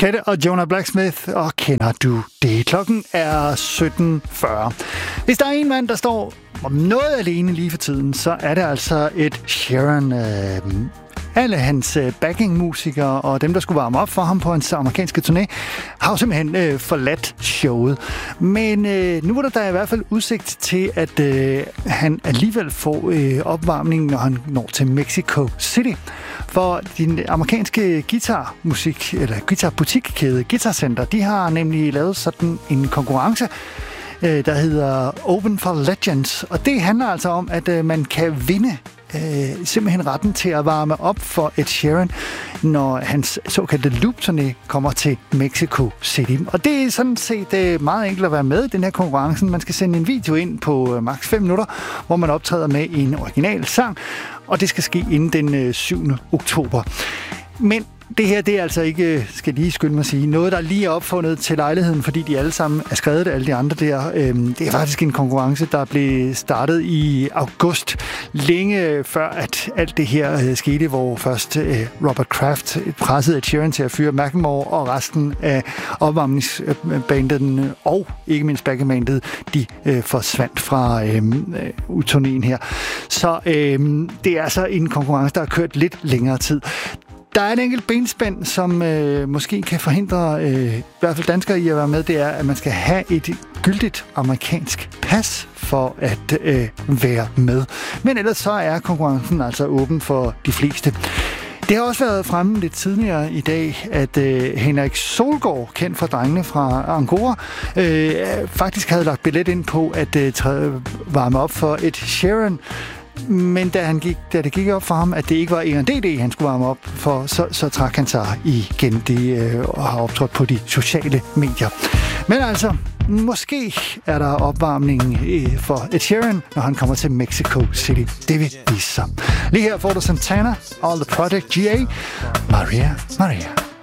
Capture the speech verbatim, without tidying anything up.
Kette og Jonah Blacksmith, og kender du det? Klokken er sytten fyrre. Hvis der er en mand, der står om noget alene lige for tiden, så er det altså Ed Sheeran. Øh, alle hans backing-musikere og dem, der skulle varme op for ham på hans amerikanske turné, har jo simpelthen øh, forladt showet. Men øh, nu er der, der i hvert fald udsigt til, at øh, han alligevel får øh, opvarmning, når han når til Mexico City. For din amerikanske guitarmusik, eller guitarbutikkæde Guitar Center, de har nemlig lavet sådan en konkurrence, der hedder Open for Legends. Og det handler altså om, at man kan vinde øh, simpelthen retten til at varme op for Ed Sheeran, når hans såkaldte loop-turné kommer til Mexico City. Og det er sådan set øh, meget enkelt at være med i den her konkurrence. Man skal sende en video ind på øh, maks fem minutter, hvor man optræder med en original sang, og det skal ske inden den øh, syvende oktober. Men det her, det er altså ikke, skal lige skynde mig at sige, noget, der lige er opfundet til lejligheden, fordi de alle sammen er skrevet, alle de andre der. Øhm, det er faktisk en konkurrence, der blev startet i august, længe før at alt det her øh, skete, hvor først øh, Robert Kraft pressede Ed Sheeran til at fyre Macklemore, og resten af opvarmningsbandet og ikke mindst backbandet, de øh, forsvandt fra øh, øh, turnéen her. Så øh, det er altså en konkurrence, der har kørt lidt længere tid. Der er en enkelt benspænd, som øh, måske kan forhindre øh, i hvert fald danskere i at være med. Det er, at man skal have et gyldigt amerikansk pas for at øh, være med. Men ellers så er konkurrencen altså åben for de fleste. Det har også været fremme lidt tidligere i dag, at øh, Henrik Solgaard, kendt for drengene fra Angora, øh, faktisk havde lagt billet ind på at øh, træde, varme op for Ed Sheeran. Men da, han gik, da det gik op for ham, at det ikke var E D D, han skulle varme op for, så, så trak han sig igen det øh, og har optrådt på de sociale medier. Men altså, måske er der opvarmning øh, for Ed Sheeran, når han kommer til Mexico City. Det vil vise sig. Lige her får du Santana, All The Project, G A, Maria, Maria.